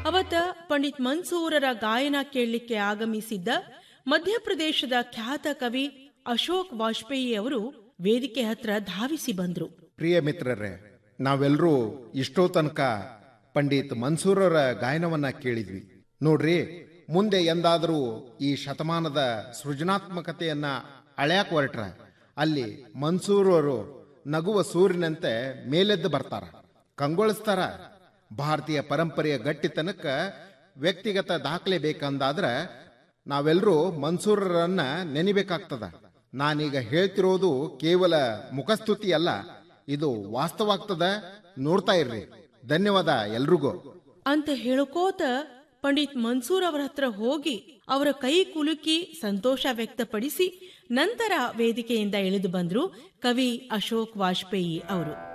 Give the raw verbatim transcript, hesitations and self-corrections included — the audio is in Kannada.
ಅವತ್ತ ಪಂಡಿತ್ ಮನ್ಸೂರರ ಗಾಯನ ಕೇಳಲಿಕ್ಕೆ ಆಗಮಿಸಿದ್ದ ಮಧ್ಯಪ್ರದೇಶದ ಖ್ಯಾತ ಕವಿ ಅಶೋಕ್ ವಾಜಪೇಯಿ ಅವರು ವೇದಿಕೆ ಹತ್ರ ಧಾವಿಸಿ ಬಂದ್ರು. ಪ್ರಿಯ ಮಿತ್ರರೇ, ನಾವೆಲ್ಲರೂ ಇಷ್ಟೋ ತನಕ ಪಂಡಿತ್ ಮನ್ಸೂರರ ಗಾಯನವನ್ನ ಕೇಳಿದ್ವಿ. ನೋಡ್ರಿ, ಮುಂದೆ ಎಂದಾದರೂ ಈ ಶತಮಾನದ ಸೃಜನಾತ್ಮಕತೆಯನ್ನ ಅಳ್ಯಾಕ ಹೊರಟ್ರ ಅಲ್ಲಿ ಮನ್ಸೂರರು ನಗುವ ಸೂರ್ಯನಂತೆ ಮೇಲೆದ್ದು ಬರ್ತಾರ, ಕಂಗೊಳಿಸ್ತಾರ. ಭಾರತೀಯ ಪರಂಪರೆಯ ಗಟ್ಟಿತನಕ್ಕ ವ್ಯಕ್ತಿಗತ ದಾಖಲೆ ಬೇಕಂದಾದ್ರ ನಾವೆಲ್ಲರೂ ಮನ್ಸೂರರನ್ನ ನೆನಿಬೇಕಾಗ್ತದ. ನಾನೀಗ ಹೇಳ್ತಿರೋದು ಕೇವಲ ಮುಖಸ್ತುತಿ ಅಲ್ಲ, ಇದು ವಾಸ್ತವಾಗ್ತದ. ನೋಡ್ತಾ ಇರ್ರಿ. ಧನ್ಯವಾದ ಎಲ್ರಿಗೂ ಅಂತ ಹೇಳಕೋತ ಪಂಡಿತ್ ಮನ್ಸೂರ್ ಅವರ ಹತ್ರ ಹೋಗಿ ಅವರ ಕೈ ಕುಲುಕಿ ಸಂತೋಷ ವ್ಯಕ್ತಪಡಿಸಿ ನಂತರ ವೇದಿಕೆಯಿಂದ ಇಳಿದು ಬಂದ್ರು ಕವಿ ಅಶೋಕ್ ವಾಜಪೇಯಿ ಅವರು.